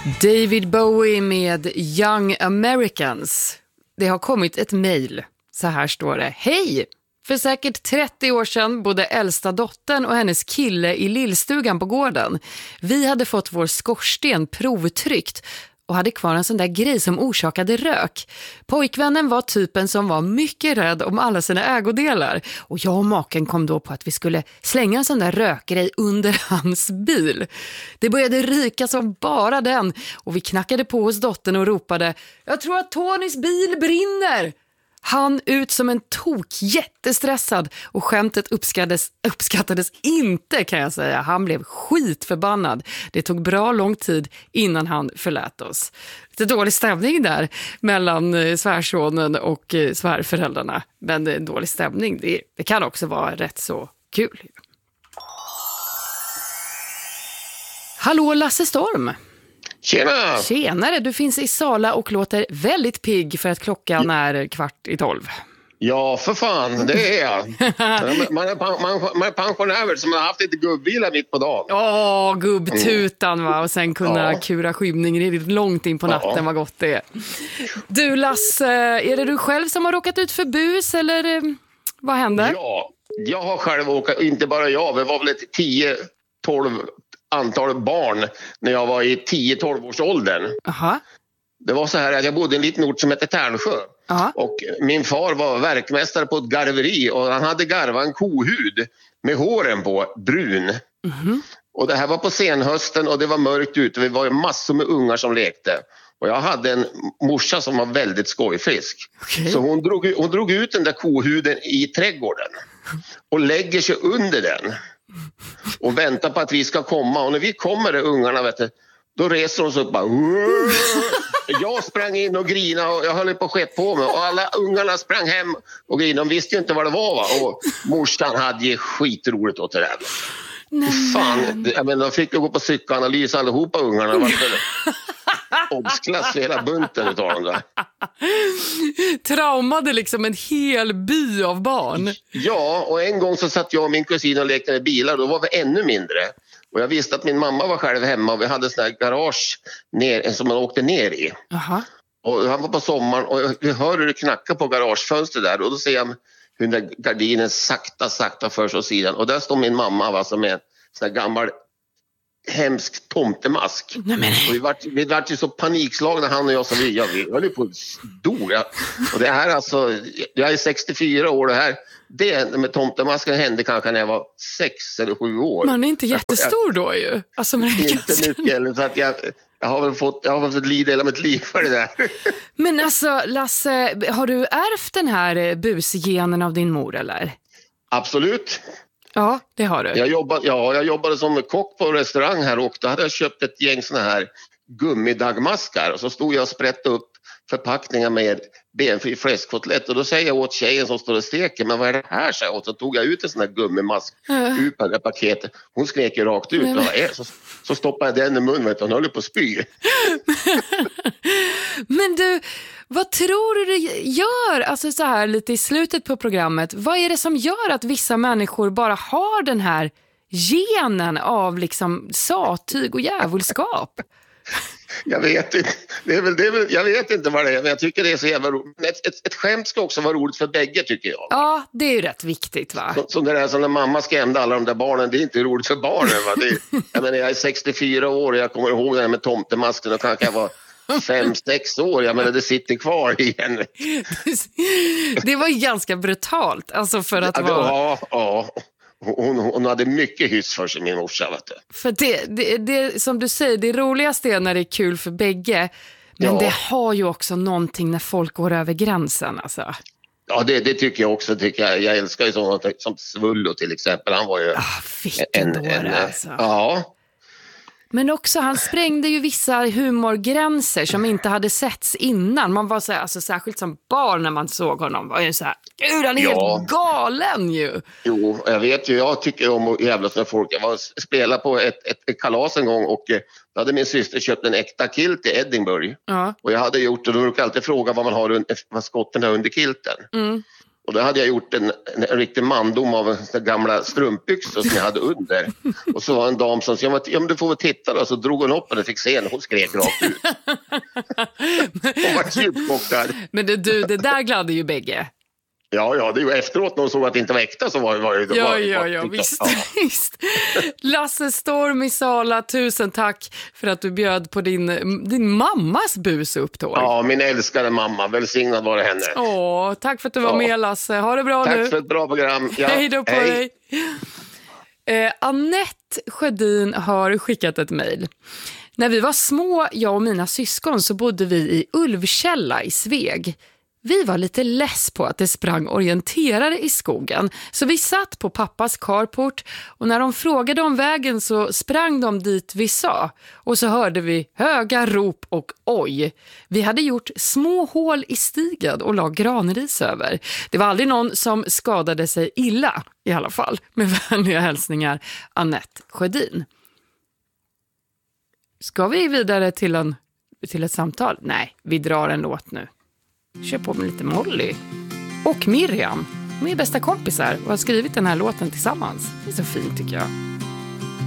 David Bowie med Young Americans. Det har kommit ett mejl. Så här står det. Hej! För säkert 30 år sedan bodde äldsta dottern och hennes kille i lillstugan på gården. Vi hade fått vår skorsten provtryckt och hade kvar en sån där grej som orsakade rök. Pojkvännen var typen som var mycket rädd om alla sina ägodelar. Och jag och maken kom då på att vi skulle slänga en sån där rökgrej under hans bil. Det började ryka som bara den och vi knackade på hos dottern och ropade: jag tror att Tonys bil brinner! Han ut som en tok, jättestressad, och skämtet uppskattades inte, kan jag säga. Han blev skitförbannad. Det tog bra lång tid innan han förlät oss. Lite dålig stämning där mellan svärsonen och svärföräldrarna. Men dålig stämning, det kan också vara rätt så kul. Hallå Lasse Storm! Tjena! Tjenare, du finns i Sala och låter väldigt pigg för att klockan är 11:15. Ja, för fan, det är jag. Man är pensionär som har haft lite gubbvila mitt på dagen. Gubbtutan va, och sen kunna kura skymningen långt in på natten, vad gott det är. Du Lasse, är det du själv som har råkat ut för bus eller vad händer? Ja, jag har själv åkat, inte bara jag, det var väl ett 10-12 antal barn när jag var i 10-12 års åldern. Aha. Det var så här att jag bodde i en liten ort som heter Tärnsjö. Aha. Och min far var verkmästare på ett garveri och han hade garvat en kohud med håren på, brun. Mm-hmm. Och det här var på senhösten och det var mörkt ute. Vi var massor med ungar som lekte. Och jag hade en morsa som var väldigt skojfrisk. Okay. Så hon drog ut den där kohuden i trädgården och lägger sig under den. Och väntar på att vi ska komma. Och när vi kommer, ungarna, vet du, då reser de sig upp bara. Jag sprang in och grinade och jag höll på att skeppa på mig. Och alla ungarna sprang hem och grinade. De visste ju inte vad det var, va? Och morsan hade ju skitroligt åt det där. Fan, jag menar, de fick ju gå på psykoanalys allihopa ungarna. Obsklass hela bunten utav dem där. Traumade liksom en hel by av barn. Ja, och en gång så satt jag och min kusin och lekte med bilar. Då var vi ännu mindre. Och jag visste att min mamma var själv hemma. Och vi hade sån här garage som man åkte ner i. Aha. Och han var på sommaren och jag hör hur det knackar på garagefönstret där. Och då ser jag hur den där gardinen sakta förs åt sidan. Och där står min mamma, va, som är en sån här gammal hemsk tomtemask. Och vi vart ju så panikslagna, han och jag, så vi höll på stor. Och det här alltså, jag är 64 år, det med tomtemasken hände kanske när jag var 6 eller 7 år. Man är inte jättestor då ju. Alltså, inte mycket, så att jag har väl fått lida hela mitt liv för det där. Men alltså Lasse, har du ärvt den här busgenen av din mor eller? Absolut. Ja, det har du. Jag jobbade som kock på en restaurang här och då hade jag köpt ett gäng såna här gummidagmaskar och så stod jag och sprättade upp förpackningar med benfri fläskkotlett och då säger jag åt tjejen som står och steker, men vad är det här? Och så tog jag ut en sån här gummimask ur på det paketet. Hon skrek ju rakt ut. Så stoppade jag den i munnen och hon höll på att spy. Men du, vad tror du det gör, alltså så här lite i slutet på programmet, vad är det som gör att vissa människor bara har den här genen av liksom satyg och djävulskap? Jag vet inte. Jag vet inte vad det är, men jag tycker det är så jävla roligt. Ett skämt ska också vara roligt för bägge, tycker jag. Ja, det är ju rätt viktigt, va? Som det där som när mamma skrämde alla de där barnen, det är inte roligt för barnen, va? Jag menar, jag är 64 år och jag kommer ihåg det här med tomtemasken och kanske jag var 5-6 år, jag menar det sitter kvar igen. Det var ganska brutalt, alltså för att vara... Ja. Hon hade mycket hyss för sig, min morsa, vet du. För det som du säger, det roligaste är när det är kul för bägge. Men det har ju också någonting när folk går över gränsen, alltså. Ja, det tycker jag också. Jag älskar ju sådant som Svullo till exempel. Han var ju alltså. Ja. Men också, han sprängde ju vissa humorgränser som inte hade setts innan. Man var så här, alltså särskilt som barn när man såg honom, var ju så här, gud, han är helt galen ju. Jo, jag vet ju, jag tycker om att jävlas med folk. Jag var spelade på ett kalas en gång och då hade min syster köpt en äkta kilt i Edinburgh. Och jag hade gjort det, och då brukar jag alltid fråga vad man har, vad skotten har under kilten. Och då hade jag gjort en riktig mandom av gamla strumpbyxor som jag hade under. Och så var en dam som sa, ja men du får väl titta då. Så drog hon upp den och fick se den. Hon skrek rakt ut. Hon var djupt chockad. Men det där gladde ju bägge. Ja, det är ju efteråt när hon såg att det inte var äkta så var det... Ja, visst. Lasse Storm i Sala, tusen tack för att du bjöd på din mammas busupptåg. Ja, min älskade mamma, välsignad var det henne. Tack för att du var med, Lasse. Ha det bra nu. Tack för ett bra program. Ja, hej då på dig. Annette Sjödin har skickat ett mejl. När vi var små, jag och mina syskon, så bodde vi i Ulvkälla i Sveg. Vi var lite less på att det sprang orienterare i skogen, så vi satt på pappas carport och när de frågade om vägen så sprang de dit vi sa. Och så hörde vi höga rop och oj. Vi hade gjort små hål i stigen och la granris över. Det var aldrig någon som skadade sig illa i alla fall. Med vänliga hälsningar, Annette Sjödin. Ska vi vidare till ett samtal? Nej, vi drar en låt nu. Kör på med lite Molly och Miriam. De är bästa kompisar och har skrivit den här låten tillsammans. Det är så fint tycker jag.